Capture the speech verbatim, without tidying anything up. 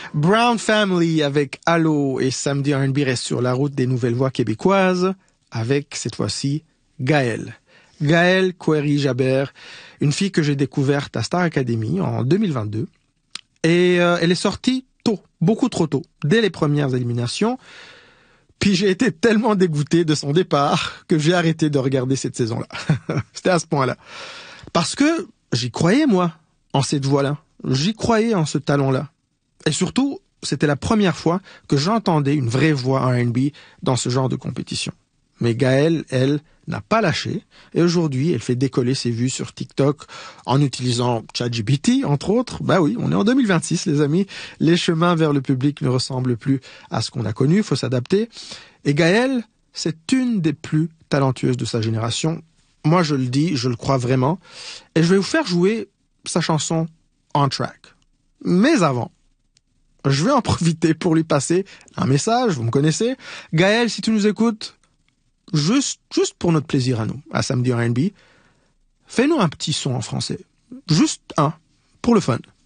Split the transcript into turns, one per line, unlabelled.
Brown Family avec Allo et Samedi R and B reste sur la route des nouvelles voix québécoises avec, cette fois-ci, Gaëlle. Gaëlle Couéry-Jabert, une fille que j'ai découverte à Star Academy en deux mille vingt-deux. Et euh, elle est sortie tôt, beaucoup trop tôt, dès les premières éliminations. Puis j'ai été tellement dégoûté de son départ que j'ai arrêté de regarder cette saison-là. C'était à ce point-là. Parce que j'y croyais, moi, en cette voix-là. J'y croyais en ce talent-là. Et surtout, c'était la première fois que j'entendais une vraie voix R and B dans ce genre de compétition. Mais Gaëlle, elle, n'a pas lâché. Et aujourd'hui, elle fait décoller ses vues sur TikTok en utilisant ChatGPT, entre autres. Bah oui, on est en deux mille vingt-six, les amis. Les chemins vers le public ne ressemblent plus à ce qu'on a connu. Il faut s'adapter. Et Gaëlle, c'est une des plus talentueuses de sa génération. Moi, je le dis, je le crois vraiment. Et je vais vous faire jouer sa chanson On Track. Mais avant, je vais en profiter pour lui passer un message. Vous me connaissez. Gaëlle, si tu nous écoutes, Juste, juste pour notre plaisir à nous, à Samedi R and B, fais-nous un petit son en français. Juste un, pour le fun.